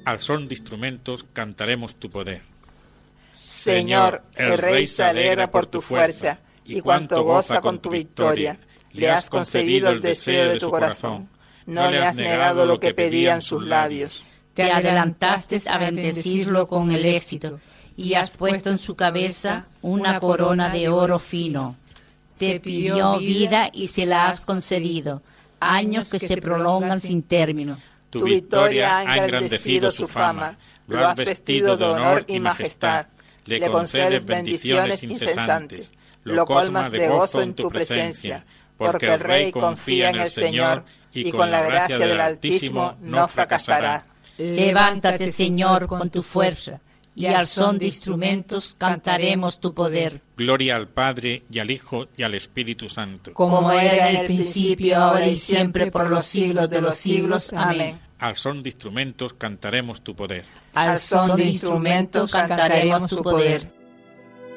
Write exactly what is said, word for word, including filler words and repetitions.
Al son de instrumentos cantaremos tu poder. Señor, el Rey se alegra por tu fuerza, y cuanto goza con tu victoria. Le has concedido el deseo de tu corazón. No le has negado lo que pedían sus labios. Te adelantaste a bendecirlo con el éxito, y has puesto en su cabeza una corona de oro fino. Te pidió vida y se la has concedido, años que se prolongan sin término. Tu victoria ha engrandecido su fama, lo has vestido de honor y majestad. Le concedes bendiciones incesantes, lo colmas de gozo en tu presencia, porque el Rey confía en el Señor y con la gracia del Altísimo no fracasará. Levántate, Señor, con tu fuerza, y al son de instrumentos cantaremos tu poder. Gloria al Padre, y al Hijo, y al Espíritu Santo. Como era en el principio, ahora y siempre, por los siglos de los siglos. Amén. Al son de instrumentos cantaremos tu poder. Al son de instrumentos cantaremos tu poder.